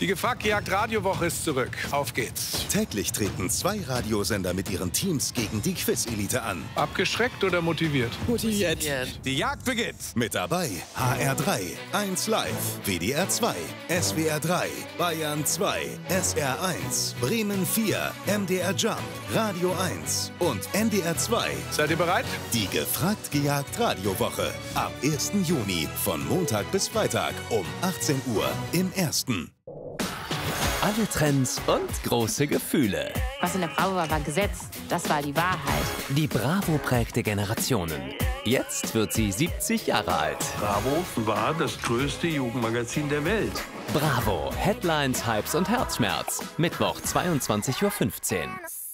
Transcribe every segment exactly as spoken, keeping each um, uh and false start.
Die Gefragt-Gejagt-Radiowoche ist zurück. Auf geht's. Täglich treten zwei Radiosender mit ihren Teams gegen die Quiz-Elite an. Abgeschreckt oder motiviert? Motiviert. Die Jagd beginnt. Mit dabei H R drei, eins Live, W D R zwei, S W R drei, Bayern zwei, S R eins, Bremen vier, M D R Jump, Radio eins und N D R zwei. Seid ihr bereit? Die Gefragt-Gejagt-Radiowoche. Ab ersten Juni von Montag bis Freitag um achtzehn Uhr im Ersten. Alle Trends und große Gefühle. Was in der Bravo war, war Gesetz. Das war die Wahrheit. Die Bravo prägte Generationen. Jetzt wird sie siebzig Jahre alt. Bravo war das größte Jugendmagazin der Welt. Bravo. Headlines, Hypes und Herzschmerz. Mittwoch, zweiundzwanzig Uhr fünfzehn.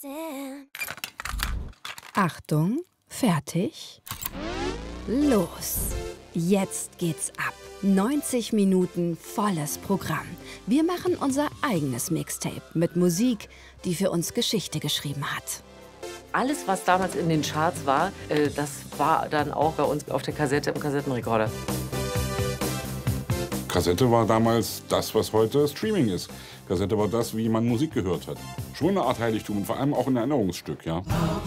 Achtung, fertig, los. Jetzt geht's ab. neunzig Minuten volles Programm. Wir machen unser eigenes Mixtape mit Musik, die für uns Geschichte geschrieben hat. Alles, was damals in den Charts war, äh, das war dann auch bei uns auf der Kassette im Kassettenrekorder. Kassette war damals das, was heute Streaming ist. Kassette war das, wie man Musik gehört hat. Schon eine Art Heiligtum und vor allem auch ein Erinnerungsstück, ja.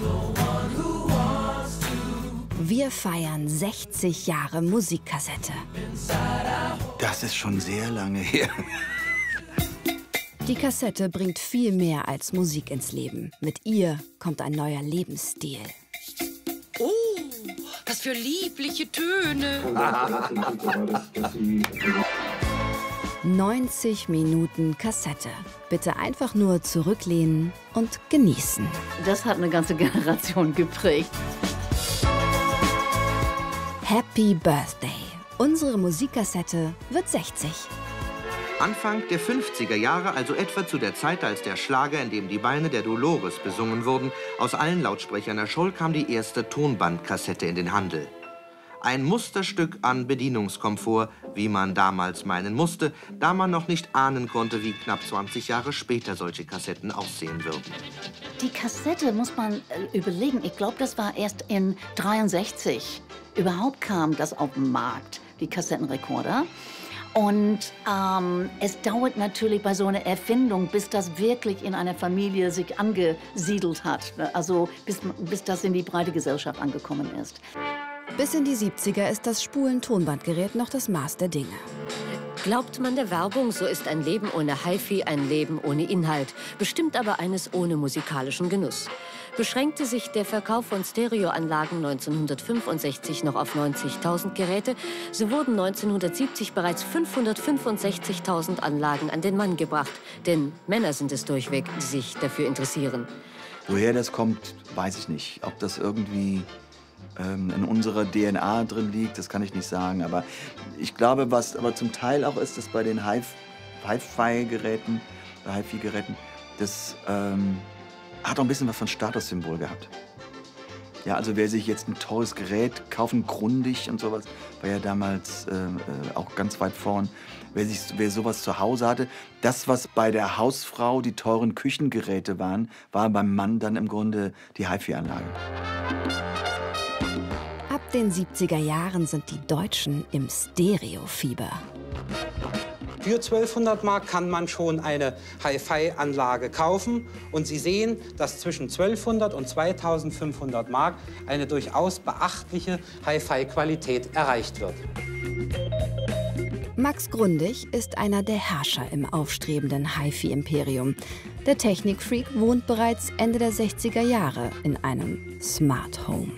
Wir feiern sechzig Jahre Musikkassette. Das ist schon sehr lange her. Die Kassette bringt viel mehr als Musik ins Leben. Mit ihr kommt ein neuer Lebensstil. Oh, was für liebliche Töne. neunzig Minuten Kassette. Bitte einfach nur zurücklehnen und genießen. Das hat eine ganze Generation geprägt. Happy Birthday. Unsere Musikkassette wird sechzig. Anfang der fünfziger Jahre, also etwa zu der Zeit, als der Schlager, in dem die Beine der Dolores besungen wurden, aus allen Lautsprechern erscholl, kam die erste Tonbandkassette in den Handel. Ein Musterstück an Bedienungskomfort, wie man damals meinen musste, da man noch nicht ahnen konnte, wie knapp zwanzig Jahre später solche Kassetten aussehen würden. Die Kassette muss man äh, überlegen. Ich glaube, das war erst in dreiundsechzig. Überhaupt kam das auf den Markt, die Kassettenrekorder. Und ähm, es dauert natürlich bei so einer Erfindung, bis das wirklich in einer Familie sich angesiedelt hat. Also bis, bis das in die breite Gesellschaft angekommen ist. Bis in die siebziger ist das Spulen-Tonbandgerät noch das Maß der Dinge. Glaubt man der Werbung, so ist ein Leben ohne Hi-Fi ein Leben ohne Inhalt, bestimmt aber eines ohne musikalischen Genuss. Beschränkte sich der Verkauf von Stereoanlagen neunzehnhundertfünfundsechzig noch auf neunzigtausend Geräte, so wurden neunzehnhundertsiebzig bereits fünfhundertfünfundsechzigtausend Anlagen an den Mann gebracht. Denn Männer sind es durchweg, die sich dafür interessieren. Woher das kommt, weiß ich nicht. Ob das irgendwie ähm, in unserer D N A drin liegt, das kann ich nicht sagen. Aber ich glaube, was aber zum Teil auch ist, dass bei den Hi-Fi-Geräten, bei Hi-Fi-Geräten, das ähm, hat auch ein bisschen was von Statussymbol gehabt. Ja, also wer sich jetzt ein teures Gerät kaufen, Grundig und sowas, war ja damals äh, auch ganz weit vorn. Wer, sich, wer sowas zu Hause hatte, das, was bei der Hausfrau die teuren Küchengeräte waren, war beim Mann dann im Grunde die Hi-Fi-Anlage. Ab den siebziger Jahren sind die Deutschen im Stereofieber. Für zwölfhundert Mark kann man schon eine Hi-Fi-Anlage kaufen. Und Sie sehen, dass zwischen zwölfhundert und zweitausendfünfhundert Mark eine durchaus beachtliche Hi-Fi-Qualität erreicht wird. Max Grundig ist einer der Herrscher im aufstrebenden Hi-Fi-Imperium. Der Technikfreak wohnt bereits Ende der sechziger Jahre in einem Smart Home.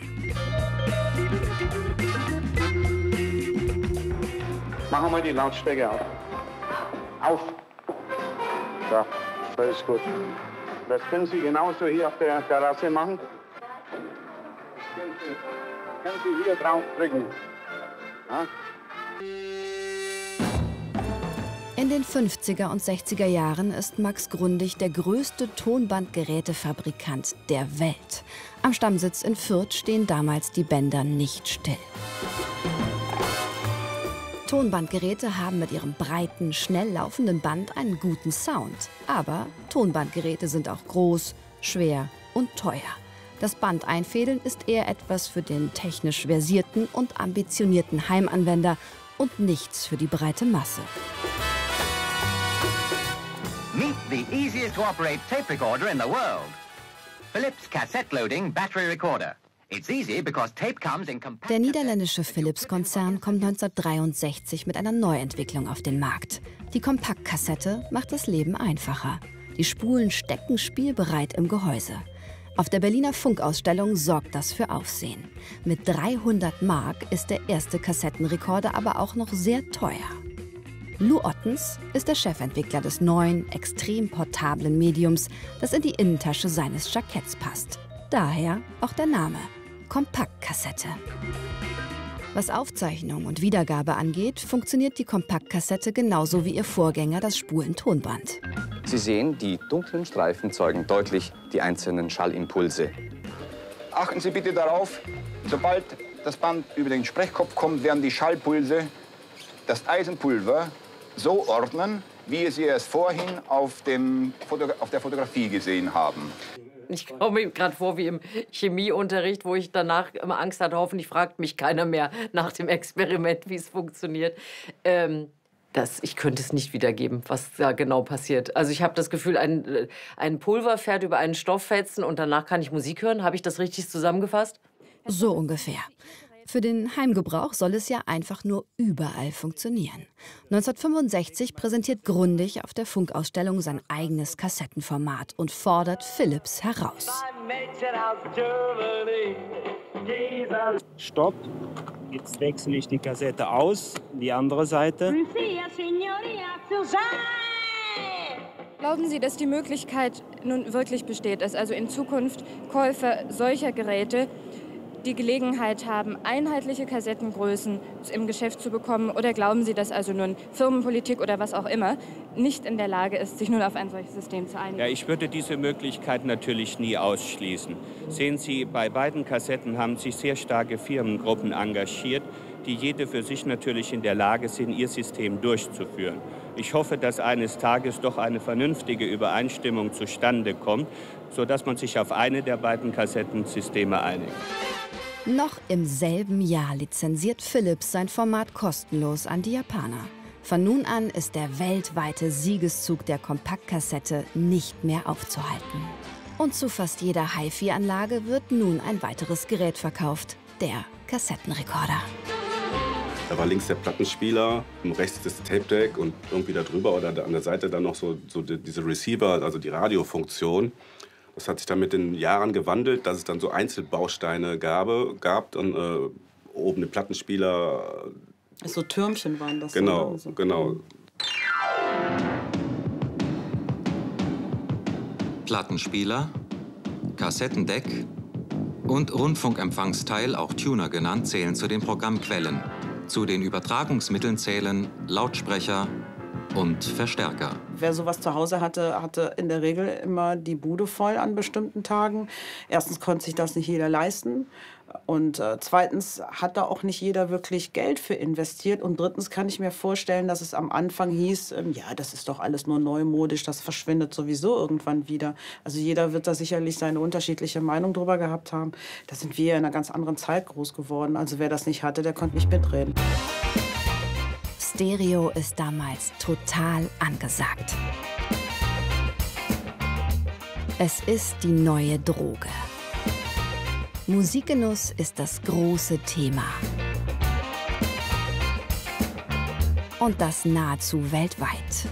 Machen wir die Lautstärke auf. Auf. So, das ist gut. Das können Sie genauso hier auf der Terrasse machen. Können Sie, können Sie hier drauf drücken. Ja? In den fünfziger und sechziger Jahren ist Max Grundig der größte Tonbandgerätefabrikant der Welt. Am Stammsitz in Fürth stehen damals die Bänder nicht still. Tonbandgeräte haben mit ihrem breiten, schnell laufenden Band einen guten Sound. Aber Tonbandgeräte sind auch groß, schwer und teuer. Das Band einfädeln ist eher etwas für den technisch versierten und ambitionierten Heimanwender und nichts für die breite Masse. Meet the easiest to operate tape recorder in the world. Philips Cassette Loading Battery Recorder. It's easy because tape comes in compact. Der niederländische Philips-Konzern kommt neunzehnhundertdreiundsechzig mit einer Neuentwicklung auf den Markt. Die Kompaktkassette macht das Leben einfacher. Die Spulen stecken spielbereit im Gehäuse. Auf der Berliner Funkausstellung sorgt das für Aufsehen. Mit dreihundert Mark ist der erste Kassettenrekorder aber auch noch sehr teuer. Lou Ottens ist der Chefentwickler des neuen, extrem portablen Mediums, das in die Innentasche seines Jacketts passt. Daher auch der Name Kompaktkassette. Was Aufzeichnung und Wiedergabe angeht, funktioniert die Kompaktkassette genauso wie ihr Vorgänger, das Spulentonband. Sie sehen, die dunklen Streifen zeugen deutlich die einzelnen Schallimpulse. Achten Sie bitte darauf, sobald das Band über den Sprechkopf kommt, werden die Schallpulse das Eisenpulver so ordnen, wie Sie es vorhin auf, dem Foto auf der Fotografie gesehen haben. Ich komme mir gerade vor wie im Chemieunterricht, wo ich danach immer Angst hatte, hoffentlich fragt mich keiner mehr nach dem Experiment, wie es funktioniert. Ähm, das, ich könnte es nicht wiedergeben, was da genau passiert. Also ich habe das Gefühl, ein, ein Pulver fährt über einen Stofffetzen und danach kann ich Musik hören. Habe ich das richtig zusammengefasst? So ungefähr. Für den Heimgebrauch soll es ja einfach nur überall funktionieren. neunzehnhundertfünfundsechzig präsentiert Grundig auf der Funkausstellung sein eigenes Kassettenformat und fordert Philips heraus. Stopp. Jetzt wechsle ich die Kassette aus, die andere Seite. Glauben Sie, dass die Möglichkeit nun wirklich besteht, dass also in Zukunft Käufer solcher Geräte die Gelegenheit haben, einheitliche Kassettengrößen im Geschäft zu bekommen? Oder glauben Sie, dass also nun Firmenpolitik oder was auch immer nicht in der Lage ist, sich nun auf ein solches System zu einigen? Ja, ich würde diese Möglichkeit natürlich nie ausschließen. Sehen Sie, bei beiden Kassetten haben sich sehr starke Firmengruppen engagiert, die jede für sich natürlich in der Lage sind, ihr System durchzuführen. Ich hoffe, dass eines Tages doch eine vernünftige Übereinstimmung zustande kommt, sodass man sich auf eine der beiden Kassettensysteme einigt. Noch im selben Jahr lizenziert Philips sein Format kostenlos an die Japaner. Von nun an ist der weltweite Siegeszug der Kompaktkassette nicht mehr aufzuhalten. Und zu fast jeder Hi-Fi-Anlage wird nun ein weiteres Gerät verkauft, der Kassettenrekorder. Da war links der Plattenspieler, rechts das Tape-Deck und irgendwie da drüber oder an der Seite dann noch so, so die, diese Receiver, also die Radiofunktion. Das hat sich dann mit den Jahren gewandelt, dass es dann so Einzelbausteine gab, gab und äh, oben den Plattenspieler. So Türmchen waren das. Genau, oder? So. genau. Plattenspieler, Kassettendeck und Rundfunkempfangsteil, auch Tuner genannt, zählen zu den Programmquellen. Zu den Übertragungsmitteln zählen Lautsprecher und Verstärker. Wer sowas zu Hause hatte, hatte in der Regel immer die Bude voll an bestimmten Tagen. Erstens konnte sich das nicht jeder leisten. Und äh, zweitens hat da auch nicht jeder wirklich Geld für investiert. Und drittens kann ich mir vorstellen, dass es am Anfang hieß, ähm, ja, das ist doch alles nur neumodisch, das verschwindet sowieso irgendwann wieder. Also jeder wird da sicherlich seine unterschiedliche Meinung drüber gehabt haben. Da sind wir in einer ganz anderen Zeit groß geworden. Also wer das nicht hatte, der konnte nicht mitreden. Stereo ist damals total angesagt. Es ist die neue Droge. Musikgenuss ist das große Thema. Und das nahezu weltweit.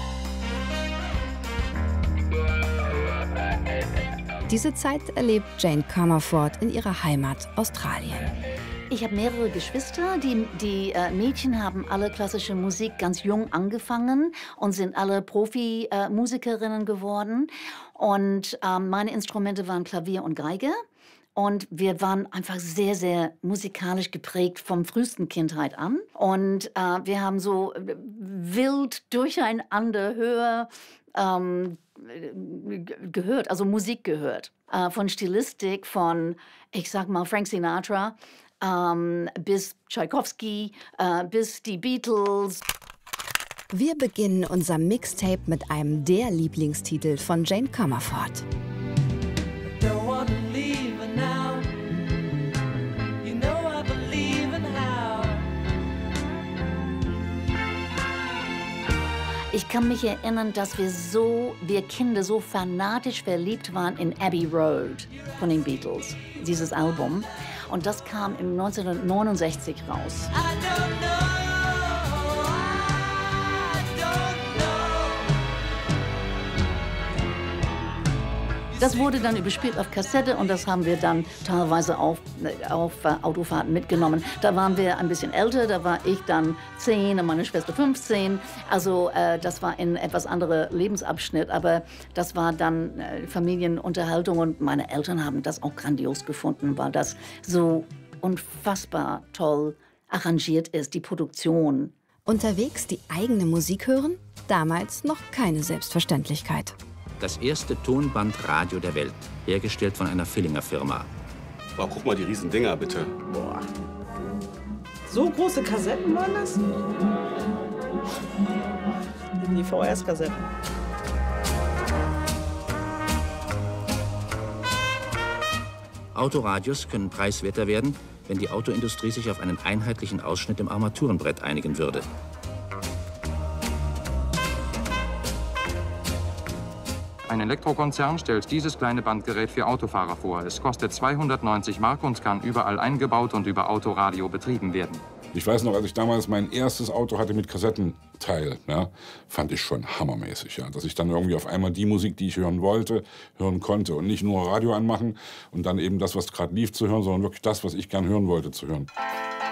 Diese Zeit erlebt Jane Comerford in ihrer Heimat Australien. Ich habe mehrere Geschwister. Die, die äh, Mädchen haben alle klassische Musik ganz jung angefangen und sind alle Profi-Musikerinnen äh, geworden. Und ähm, meine Instrumente waren Klavier und Geige. Und wir waren einfach sehr, sehr musikalisch geprägt vom frühesten Kindheit an. Und äh, wir haben so wild durcheinander höher ähm, gehört, also Musik gehört. Äh, von Stilistik, von, ich sag mal, Frank Sinatra, ähm, bis Tchaikovsky, äh, bis die Beatles. Wir beginnen unser Mixtape mit einem der Lieblingstitel von Jane Comerford. Ich kann mich erinnern, dass wir so, wir Kinder so fanatisch verliebt waren in Abbey Road von den Beatles, dieses Album. Und das kam im neunzehnhundertneunundsechzig raus. Das wurde dann überspielt auf Kassette und das haben wir dann teilweise auf, auf äh, Autofahrten mitgenommen. Da waren wir ein bisschen älter, da war ich dann zehn und meine Schwester fünfzehn. Also äh, das war ein etwas anderer Lebensabschnitt, aber das war dann äh, Familienunterhaltung und meine Eltern haben das auch grandios gefunden, weil das so unfassbar toll arrangiert ist, die Produktion. Unterwegs die eigene Musik hören? Damals noch keine Selbstverständlichkeit. Das erste Tonbandradio der Welt, hergestellt von einer Villinger Firma. Boah, guck mal die riesen Dinger, bitte. Boah. So große Kassetten waren das? Die V H S-Kassetten. Autoradios können preiswerter werden, wenn die Autoindustrie sich auf einen einheitlichen Ausschnitt im Armaturenbrett einigen würde. Ein Elektrokonzern stellt dieses kleine Bandgerät für Autofahrer vor. Es kostet zweihundertneunzig Mark und kann überall eingebaut und über Autoradio betrieben werden. Ich weiß noch, als ich damals mein erstes Auto hatte mit Kassettenteil, ja, fand ich schon hammermäßig. Ja, dass ich dann irgendwie auf einmal die Musik, die ich hören wollte, hören konnte. Und nicht nur Radio anmachen und dann eben das, was gerade lief, zu hören, sondern wirklich das, was ich gern hören wollte, zu hören.